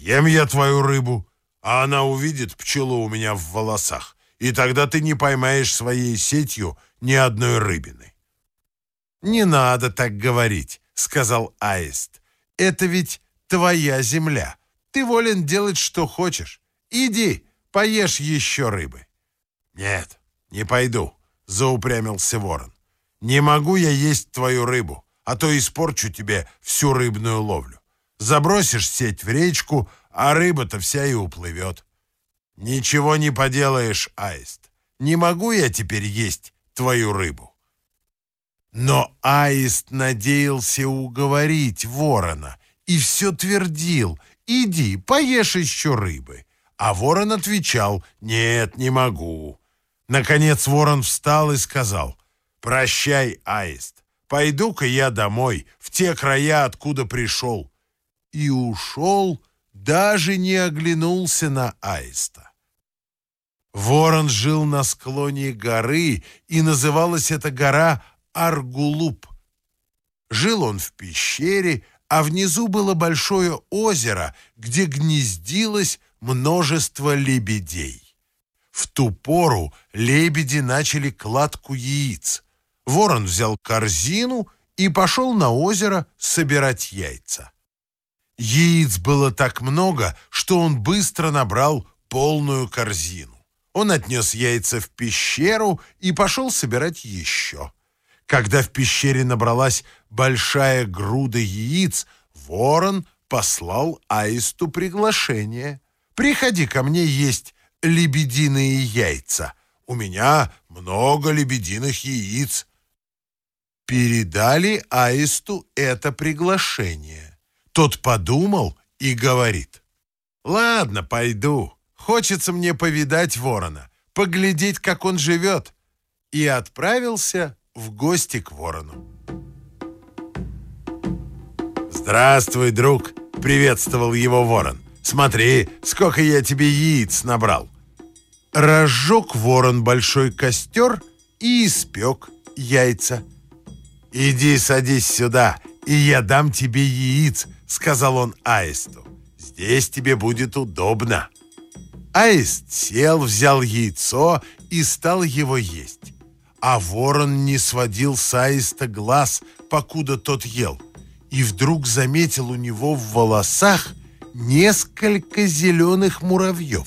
Съем я твою рыбу, а она увидит пчелу у меня в волосах, и тогда ты не поймаешь своей сетью ни одной рыбины». «Не надо так говорить», — сказал аист. «Это ведь твоя земля. Ты волен делать, что хочешь. Иди, поешь еще рыбы». «Нет, не пойду», — заупрямился ворон. «Не могу я есть твою рыбу, а то испорчу тебе всю рыбную ловлю. Забросишь сеть в речку, а рыба-то вся и уплывет». «Ничего не поделаешь, аист. Не могу я теперь есть твою рыбу». Но аист надеялся уговорить ворона и все твердил: «Иди, поешь еще рыбы». А ворон отвечал: «Нет, не могу». Наконец ворон встал и сказал: «Прощай, аист, пойду-ка я домой, в те края, откуда пришел». И ушел, даже не оглянулся на аиста. Ворон жил на склоне горы, и называлась эта гора Аргулуп. Жил он в пещере, а внизу было большое озеро, где гнездилось множество лебедей. В ту пору лебеди начали кладку яиц. Ворон взял корзину и пошел на озеро собирать яйца. Яиц было так много, что он быстро набрал полную корзину. Он отнес яйца в пещеру и пошел собирать еще. Когда в пещере набралась большая груда яиц, ворон послал аисту приглашение: «Приходи ко мне есть лебединые яйца. У меня много лебединых яиц». Передали аисту это приглашение. Тот подумал и говорит: «Ладно, пойду. Хочется мне повидать ворона, поглядеть, как он живет». И отправился в гости к ворону. «Здравствуй, друг», — приветствовал его ворон. «Смотри, сколько я тебе яиц набрал». Разжег ворон большой костер и испек яйца. «Иди садись сюда, и я дам тебе яиц», — сказал он аисту. «Здесь тебе будет удобно». Аист сел, взял яйцо и стал его есть. А ворон не сводил с аиста глаз, покуда тот ел, и вдруг заметил у него в волосах несколько зеленых муравьев.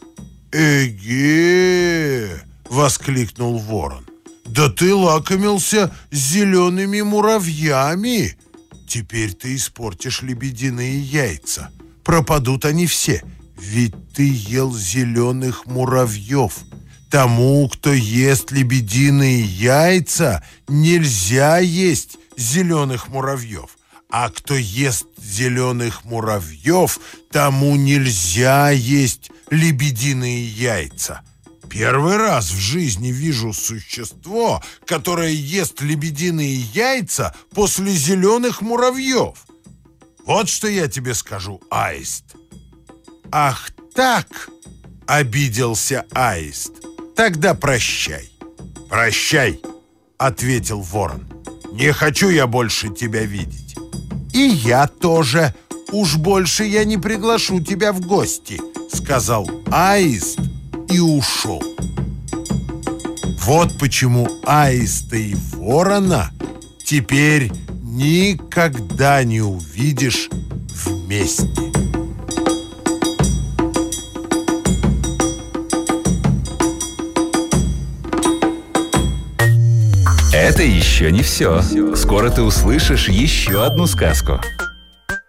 «Эге!» — воскликнул ворон. «Да ты лакомился зелеными муравьями! Теперь ты испортишь лебединые яйца. Пропадут они все, ведь ты ел зеленых муравьев. Тому, кто ест лебединые яйца, нельзя есть зеленых муравьев. А кто ест зеленых муравьев, тому нельзя есть лебединые яйца. Первый раз в жизни вижу существо, которое ест лебединые яйца после зеленых муравьев. Вот что я тебе скажу, аист». «Ах так!» — обиделся аист. «Тогда прощай». «Прощай», — ответил ворон. «Не хочу я больше тебя видеть». «И я тоже. Уж больше я не приглашу тебя в гости», — сказал аист и ушел. Вот почему аиста и ворона теперь никогда не увидишь вместе. Это еще не все. Скоро ты услышишь еще одну сказку.